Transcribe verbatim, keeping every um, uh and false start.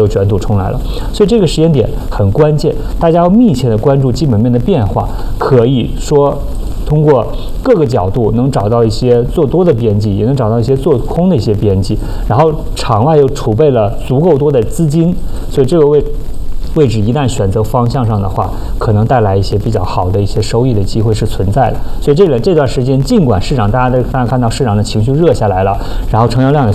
又卷土重来了。所以这个时间点很关键，大家要密切的关注基本面的变化，可以说通过各个角度能找到一些做多的边际，也能找到一些做空的一些边际，然后场外又储备了足够多的资金，所以这个位位置一旦选择方向上的话，可能带来一些比较好的一些收益的机会是存在的。所以这个这段时间，尽管市场大家都大家看到市场的情绪热下来了，然后成交量也